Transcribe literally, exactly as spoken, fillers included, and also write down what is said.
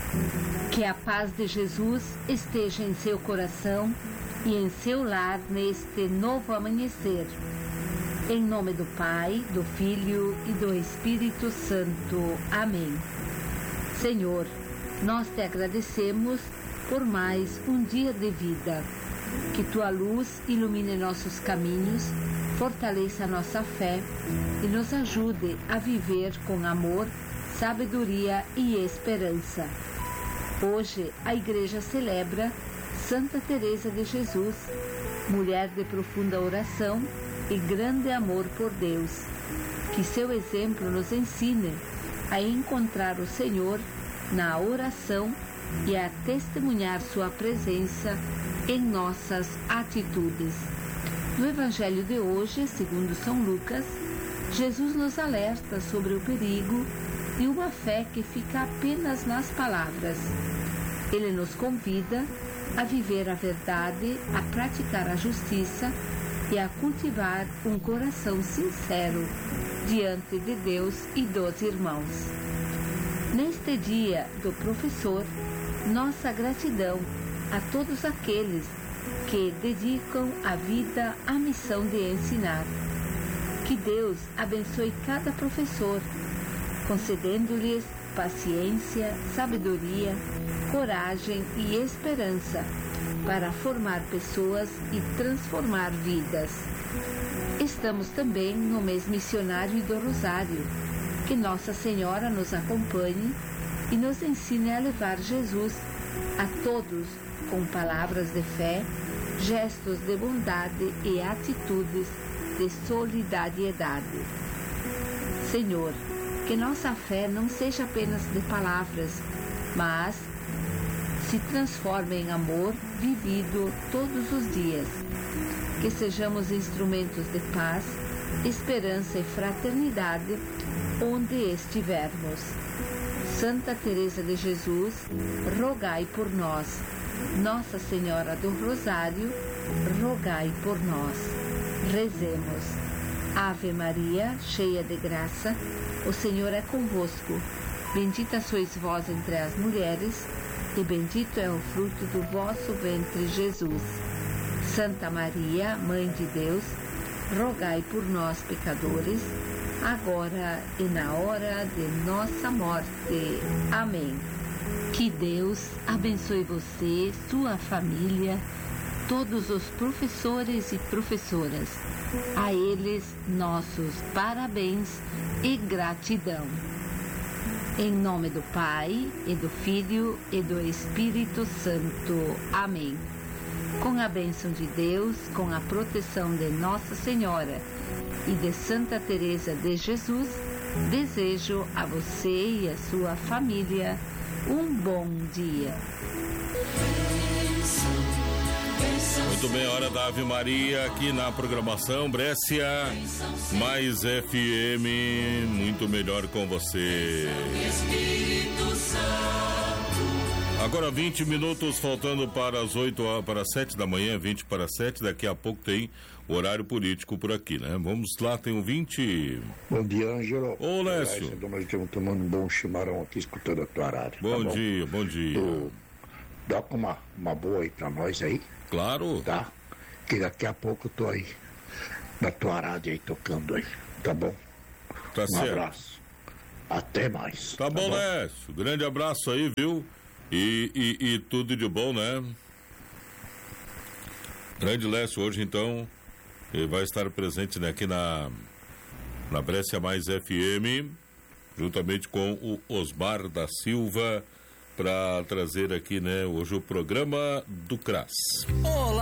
Que a paz de Jesus esteja em seu coração e em seu lar neste novo amanhecer. Em nome do Pai, do Filho e do Espírito Santo. Amém. Senhor, nós te agradecemos por mais um dia de vida. Que tua luz ilumine nossos caminhos, fortaleça nossa fé e nos ajude a viver com amor, sabedoria e esperança. Hoje a Igreja celebra Santa Teresa de Jesus, mulher de profunda oração e grande amor por Deus. Que seu exemplo nos ensine a encontrar o Senhor na oração e a testemunhar sua presença em nossas atitudes. No Evangelho de hoje, segundo São Lucas, Jesus nos alerta sobre o perigo de uma fé que fica apenas nas palavras. Ele nos convida a viver a verdade, a praticar a justiça e a cultivar um coração sincero diante de Deus e dos irmãos. Neste dia do professor, nossa gratidão a todos aqueles que dedicam a vida à missão de ensinar. Que Deus abençoe cada professor, concedendo-lhes paciência, sabedoria, coragem e esperança para formar pessoas e transformar vidas. Estamos também no mês missionário do Rosário. Que Nossa Senhora nos acompanhe e nos ensine a levar Jesus a todos com palavras de fé, gestos de bondade e atitudes de solidariedade. Senhor, que nossa fé não seja apenas de palavras, mas se transforme em amor vivido todos os dias. Que sejamos instrumentos de paz, esperança e fraternidade onde estivermos. Santa Teresa de Jesus, rogai por nós. Nossa Senhora do Rosário, rogai por nós. Rezemos. Ave Maria, cheia de graça, o Senhor é convosco. Bendita sois vós entre as mulheres, e bendito é o fruto do vosso ventre, Jesus. Santa Maria, Mãe de Deus, rogai por nós, pecadores, agora e na hora de nossa morte. Amém. Que Deus abençoe você, sua família, todos os professores e professoras. A eles, nossos parabéns e gratidão. Em nome do Pai, e do Filho, e do Espírito Santo. Amém. Com a bênção de Deus, com a proteção de Nossa Senhora e de Santa Teresa de Jesus, desejo a você e a sua família um bom dia. Muito bem, hora da Ave Maria aqui na programação Brescia mais F M, muito melhor com você. Agora vinte minutos faltando para as oito para as sete da manhã, vinte para as sete, daqui a pouco tem horário político por aqui, né? Vamos lá, tem um vinte. Bom dia, Ângelo. Ô, Lécio. Nós estamos tomando um bom chimarrão aqui, escutando a tua rádio. Bom, tá bom dia, bom dia. Tu dá uma, uma boa aí pra nós aí. Claro. Tá? Que daqui a pouco eu tô aí na tua rádio aí tocando aí, tá bom? Tá um certo. abraço. Até mais. Tá, tá bom, bom, Lécio. Grande abraço aí, viu? E, e, e tudo de bom, né? Grande Lécio, hoje então ele vai estar presente, né, aqui na na Brescia mais F M, juntamente com o Osmar da Silva, para trazer aqui, né, hoje o programa do C R A S. Olá.